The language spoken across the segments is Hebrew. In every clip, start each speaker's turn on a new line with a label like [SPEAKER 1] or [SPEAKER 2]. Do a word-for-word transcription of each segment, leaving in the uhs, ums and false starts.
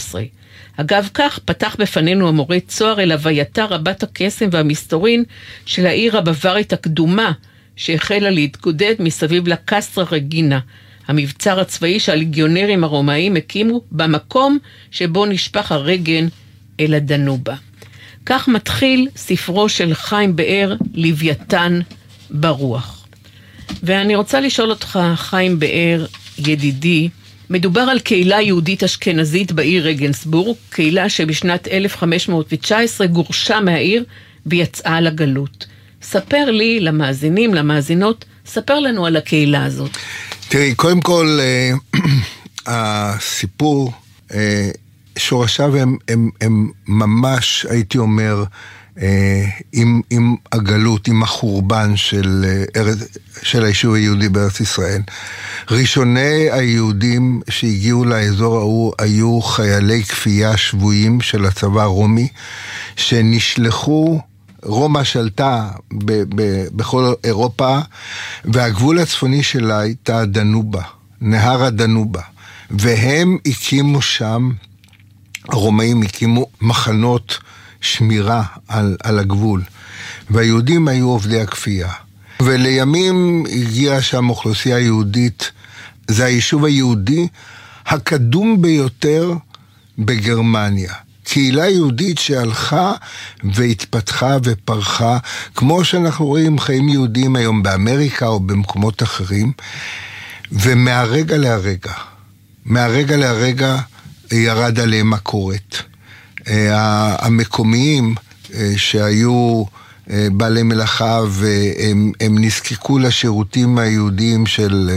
[SPEAKER 1] עשרה. אגב כך פתח בפנינו המורה צוהר אל הווייתה רבת הקסם והמסתורין של העיר הבווארית הקדומה, שהחלה להתגודד מסביב לקסטרה רגינה, המבצר הצבאי שהליגיונרים הרומאים הקימו במקום שבו נשפך הרגן אל הדנובה. כך מתחיל ספרו של חיים באר, לוויתן ברוח. ואני רוצה לשאול אותך, חיים באר, ידידי, מדובר על קהילה יהודית אשכנזית בעיר רגנסבורג, קהילה שבשנת אלף חמש מאות תשע עשרה גורשה מהעיר ויצאה לגלות. ספר לי, למאזינים, למאזינות, ספר לנו על הקהילה הזאת.
[SPEAKER 2] תראי, קודם כל, הסיפור, שורשיו הם, הם, הם ממש, הייתי אומר, עם, עם הגלות, עם החורבן של, של היישוב היהודי בארץ ישראל. ראשוני היהודים שהגיעו לאזור ההוא היו חיילי כפייה שבויים של הצבא הרומי, שנשלחו, רומא שלטה ב- ב- בכל אירופה, והגבול הצפוני שלה הייתה דנובה, נהר הדנובה, והם הקימו שם, הרומאים הקימו מחנות שמירה על, על הגבול, והיהודים היו עובדי הכפייה. ולימים הגיעה שם אוכלוסייה יהודית, זה היישוב היהודי הקדום ביותר בגרמניה. קהילה יהודית שהלכה והתפתחה ופרחה, כמו שאנחנו רואים חיים יהודים היום באמריקה או במקומות אחרים, ומהרגע להרגע, מהרגע להרגע ירד עליהם הכורת. המקומיים שהיו בעלי מלאכה והם הם נזקקו לשירותים היהודיים של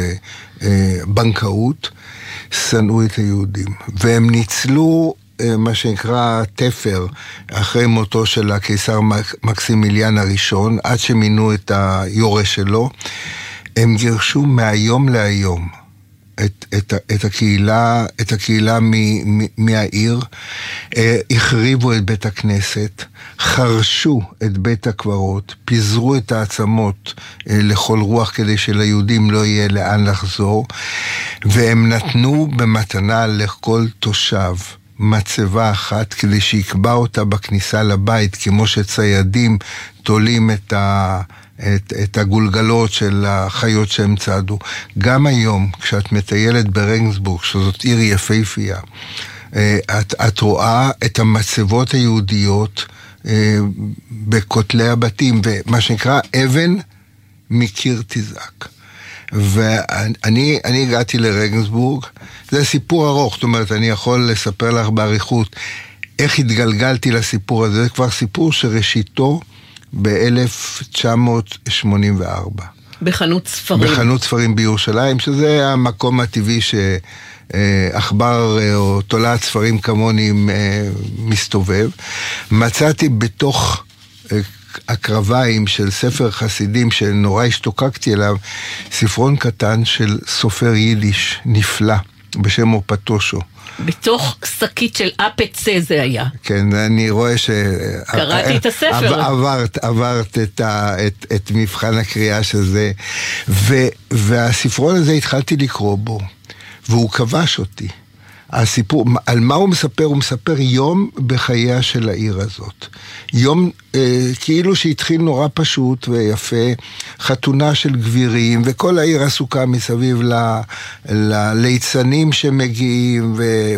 [SPEAKER 2] בנקאות, שנאו את היהודים, והם ניצלו מה שנקרא תפר אחרי מותו של הקיסר מקסימיליאן הראשון, עד שמינו את היורש שלו. הם גירשו מהיום להיום את, את, את הקהילה, את הקהילה מ, מ, מהעיר, החריבו את בית הכנסת, חרשו את בית הקברות, פיזרו את העצמות לכל רוח כדי שליהודים לא יהיה לאן לחזור, והם נתנו במתנה לכל תושב מצבה אחת כדי שיקבע אותה בכניסה לבית, כמו שציידים תולים את, ה, את, את הגולגלות של החיות שהם צעדו. גם היום, כשאת מטיילת ברגנסבורג, שזאת עיר יפהפייה, את, את רואה את המצבות היהודיות בכותלי הבתים, ומה שנקרא אבן מקיר תזעק. ואני אני הגעתי לרגנסבורג, זה סיפור ארוך, זאת אומרת, אני יכול לספר לך בעריכות איך התגלגלתי לסיפור הזה, זה כבר סיפור שראשיתו ב-אלף תשע מאות שמונים וארבע.
[SPEAKER 1] בחנות ספרים.
[SPEAKER 2] בחנות ספרים בירושלים, שזה המקום הטבעי שעכבר או תולעת ספרים כמוני מסתובב. מצאתי בתוך הקרביים של ספר חסידים שנורא השתוקקתי אליו, ספרון קטן של סופר יידיש נפלא בשם אופטושו.
[SPEAKER 1] בתוך שקית של אפצה זה היה.
[SPEAKER 2] כן, אני רואה ש...
[SPEAKER 1] קראתי את הספר.
[SPEAKER 2] עברת, עברת את, ה, את, את מבחן הקריאה של זה, ו, והספרון הזה התחלתי לקרוא בו, והוא כבש אותי. הסיפור, על מה הוא מספר? הוא מספר יום בחייה של העיר הזאת. יום אה, כאילו שהתחיל נורא פשוט ויפה, חתונה של גבירים, וכל העיר עסוקה מסביב לליצנים שמגיעים,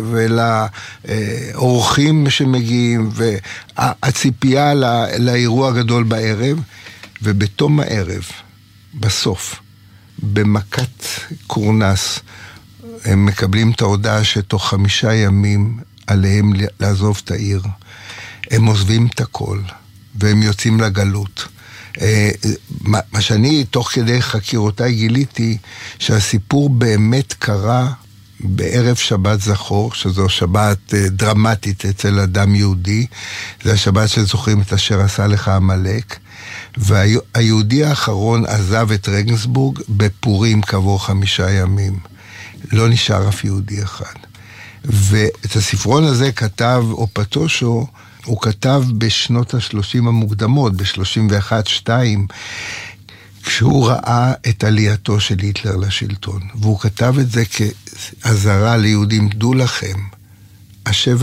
[SPEAKER 2] ולאורחים שמגיעים, והציפייה לאירוע הגדול בערב, ובתום הערב, בסוף, במכת קורנס, הם מקבלים את ההודעה שתוך חמישה ימים עליהם לעזוב את העיר. הם עוזבים את הכל, והם יוצאים לגלות. מה שאני תוך כדי חקירותיי גיליתי, שהסיפור באמת קרה בערב שבת זכור, שזו שבת דרמטית אצל אדם יהודי, זה השבת שזוכרים את אשר עשה לך המלאק, והיהודי האחרון עזב את רגנסבורג בפורים כעבור חמישה ימים. לא נשאר אף יהודי אחד. ואת הספרון הזה כתב אופטושו, הוא כתב בשנות השלושים המוקדמות, ב-שלושים ואחת שתיים, כשהוא ראה את עלייתו של היטלר לשלטון. והוא כתב את זה כהזהרה ליהודים, דעו לכם, השבר